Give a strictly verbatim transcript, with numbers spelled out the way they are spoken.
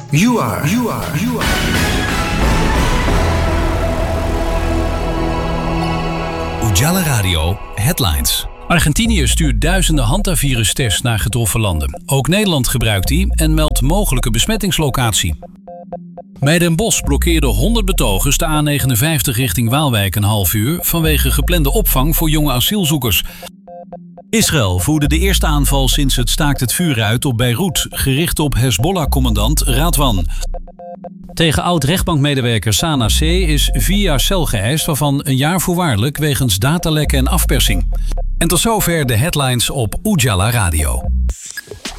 You are, you are, you are. Ujala Radio Headlines. Argentinië stuurt duizenden hantavirustests naar getroffen landen. Ook Nederland gebruikt die en meldt mogelijke besmettingslocatie. Bij Den Bosch blokkeerden honderd betogers de A negenenvijftig richting Waalwijk een half uur vanwege geplande opvang voor jonge asielzoekers. Israël voerde de eerste aanval sinds het staakt het vuur uit op Beirut, gericht op Hezbollah-commandant Radwan. Tegen oud-rechtbankmedewerker Sana C. is vier jaar cel geëist, waarvan een jaar voorwaardelijk wegens datalekken en afpersing. En tot zover de headlines op Ujala Radio.